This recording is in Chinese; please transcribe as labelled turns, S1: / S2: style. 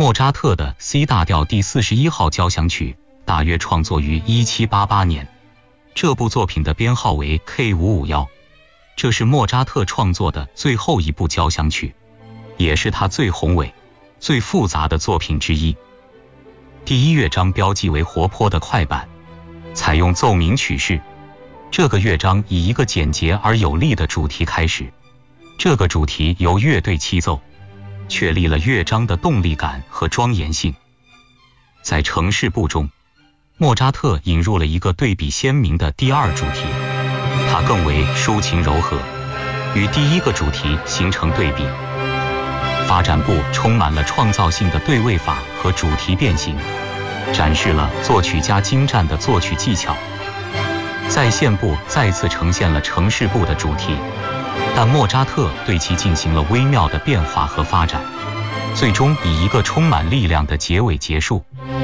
S1: 莫扎特的 C 大调第41号交响曲大约创作于1788年，这部作品的编号为 K551，这是莫扎特创作的最后一部交响曲，也是他最宏伟、最复杂的作品之一。第一乐章标记为活泼的快板，采用奏鸣曲式。这个乐章以一个简洁而有力的主题开始，这个主题由乐队齐奏，确立了乐章的动力感和庄严性。在城市部中，莫扎特引入了一个对比鲜明的第二主题，它更为抒情柔和，与第一个主题形成对比。发展部充满了创造性的对位法和主题变形，展示了作曲家精湛的作曲技巧。再现部再次呈现了城市部的主题，但莫扎特对其进行了微妙的变化和发展，最终以一个充满力量的结尾结束。